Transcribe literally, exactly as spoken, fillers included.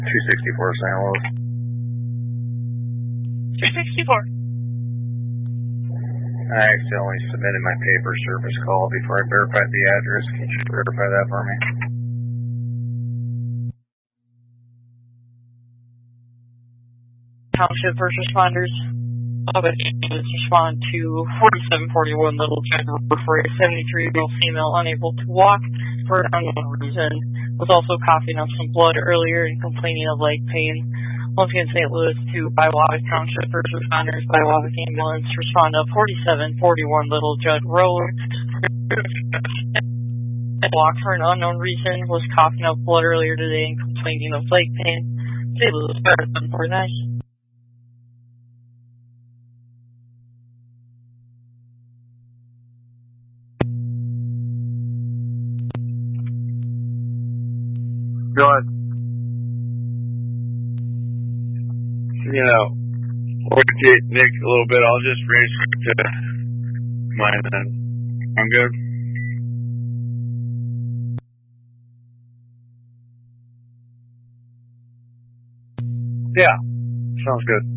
two sixty-four Saint Louis. two sixty-four. I accidentally submitted my paper service call before I verified the address. Can you verify that for me? Township first responders. Let's respond to forty-seven forty-one Little Jed Road for a seventy-three-year-old female unable to walk for an unknown reason. Was also coughing up some blood earlier and complaining of leg pain. Once again, Saint Louis to Biwabic Township first responders. Biwabic ambulance respond to forty-seven forty-one Little Jed Road. Walk for an unknown reason. Was coughing up blood earlier today and complaining of leg pain. Saint Louis seven forty-nine. Go ahead. You know, we'll get Nick a little bit. I'll just race to mine then. I'm good. Yeah, sounds good.